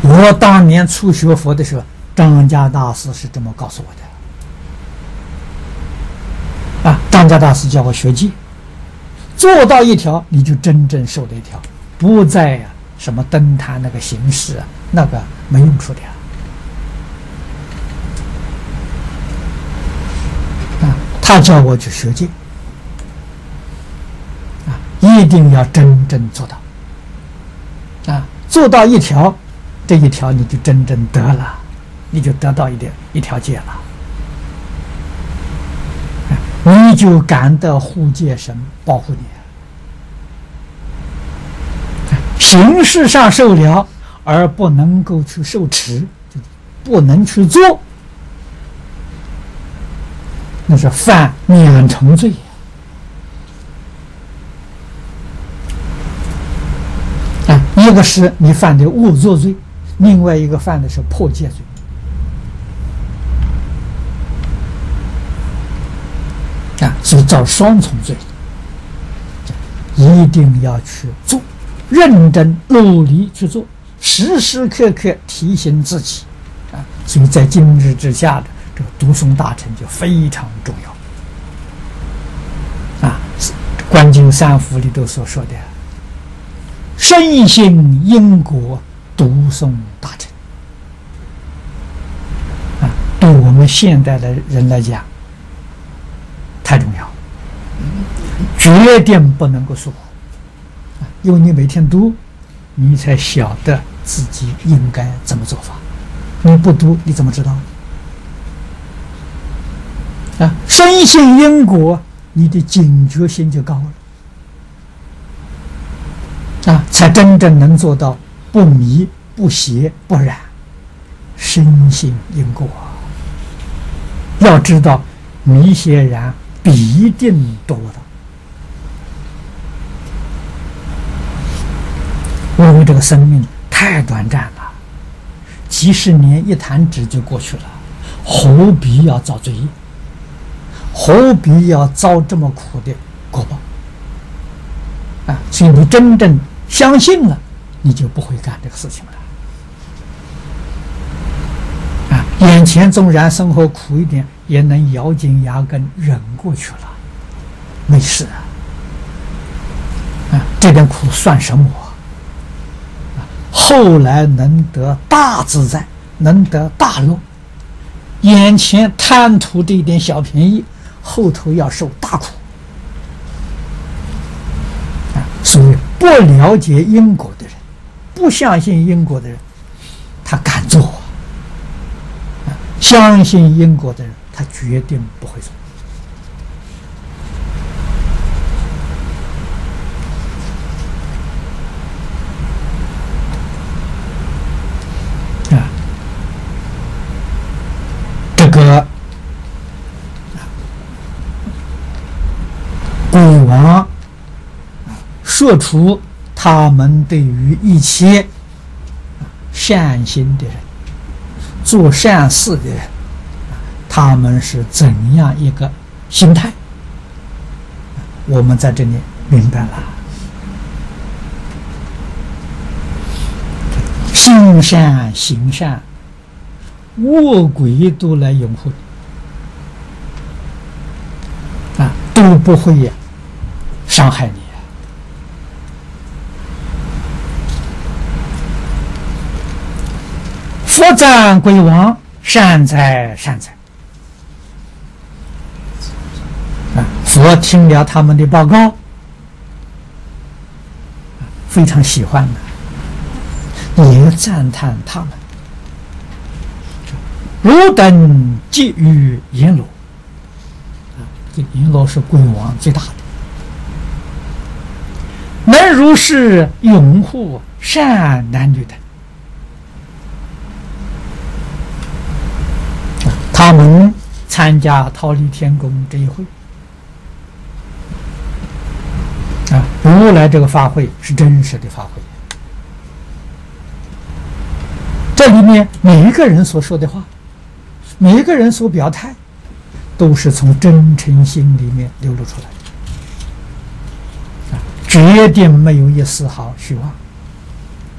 我当年初学佛的时候，张家大师是这么告诉我的。张家大师叫我学戒，做到一条，你就真正受了一条，不再什么灯坛那个形式那个没用处的他叫我去学戒一定要真正做到做到一条，这一条你就真正得了，你就得到一条戒了，你就感得护戒神保护你。形式上受了，而不能够去受持，就不能去做，那是犯2重罪。一个是你犯的误作罪，另外一个犯的是破戒罪。所以造双重罪，一定要去做，认真努力去做，时时刻刻提醒自己所以在今日之下的这个读诵大乘就非常重要观经三福里头所说的深信因果读诵大乘对我们现代的人来讲太重要，决定不能够疏忽因为你每天读，你才晓得自己应该怎么做法，你不读你怎么知道深信因果，你的警觉性就高了才真正能做到不迷不邪不染，深信因果。要知道迷邪染必定多的，因为这个生命太短暂了，几十年一弹指就过去了，何必要造罪业，何必要遭这么苦的果报所以你真正相信了，你就不会干这个事情了眼前纵然生活苦一点，也能咬紧牙根忍过去了，没事这点苦算什么后来能得大自在，能得大乐，眼前贪图这一点小便宜，后头要受大苦所以不了解因果的人，不相信因果的人，他敢做相信因果的人，他决定不会做这个鬼王说出他们对于一切善心的人，做善事的人，他们是怎样一个心态，我们在这里明白了。心善行善，恶鬼都来拥护你都不会伤害你佛赞鬼王善哉善哉佛听了他们的报告非常喜欢也赞叹他们汝等即于阎罗这阎罗是鬼王最大的，能如是拥护善男女等，他们参加忉利天宫这一会如来这个法会是真实的法会，这里面每一个人所说的话，每一个人所表态，都是从真诚心里面流露出来的，决定没有一丝毫虚妄。